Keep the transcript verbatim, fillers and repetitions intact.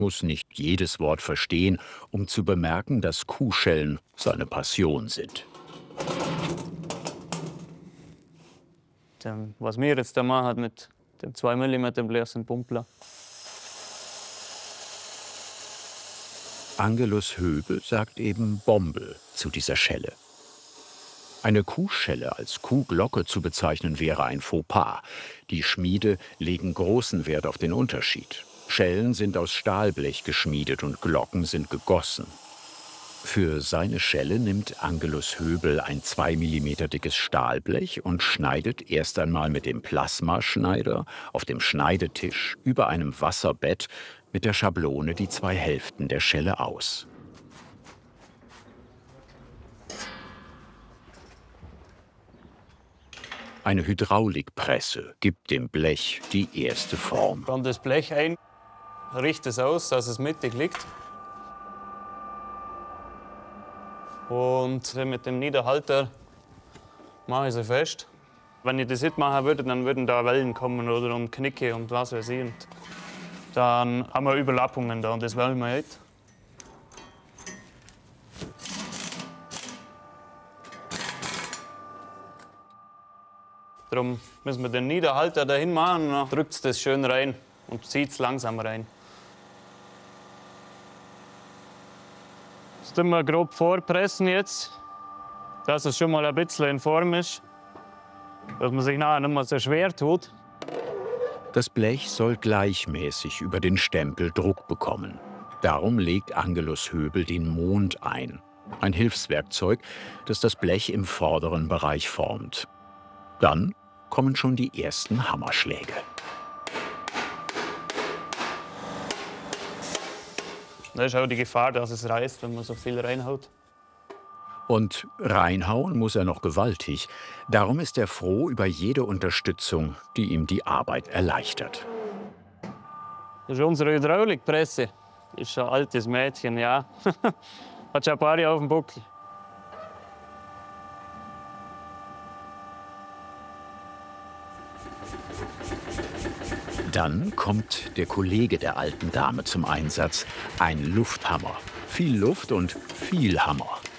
muss nicht jedes Wort verstehen, um zu bemerken, dass Kuhschellen seine Passion sind. Dem, was wir jetzt da machen mit dem zwei Millimeter Blech sind Pumpler. Angelus Höbel sagt eben Bombel zu dieser Schelle. Eine Kuhschelle als Kuhglocke zu bezeichnen wäre ein Fauxpas. Die Schmiede legen großen Wert auf den Unterschied. Schellen sind aus Stahlblech geschmiedet und Glocken sind gegossen. Für seine Schelle nimmt Angelus Höbel ein zwei Millimeter dickes Stahlblech und schneidet erst einmal mit dem Plasmaschneider auf dem Schneidetisch über einem Wasserbett mit der Schablone die zwei Hälften der Schelle aus. Eine Hydraulikpresse gibt dem Blech die erste Form. Dann das Blech ein, richte es aus, dass es mittig liegt. Und mit dem Niederhalter mache ich sie fest. Wenn ich das nicht machen würde, dann würden da Wellen kommen oder um Knicke und was weiß ich. Und dann haben wir Überlappungen da und das wollen wir nicht. Darum müssen wir den Niederhalter dahin machen und dann drückt es das schön rein und zieht es langsam rein. Das tun wir grob vorpressen jetzt, dass es schon mal ein bisschen in Form ist, dass man sich nachher nicht mehr so schwer tut. Das Blech soll gleichmäßig über den Stempel Druck bekommen. Darum legt Angelus Höbel den Mond ein. Ein Hilfswerkzeug, das das Blech im vorderen Bereich formt. Dann kommen schon die ersten Hammerschläge. Da ist auch die Gefahr, dass es reißt, wenn man so viel reinhaut. Und reinhauen muss er noch gewaltig. Darum ist er froh über jede Unterstützung, die ihm die Arbeit erleichtert. Das ist unsere Hydraulikpresse. Das ist ein altes Mädchen, ja. Hat schon ein paar Jahre auf dem Buckel. Dann kommt der Kollege der alten Dame zum Einsatz, ein Lufthammer. Viel Luft und viel Hammer.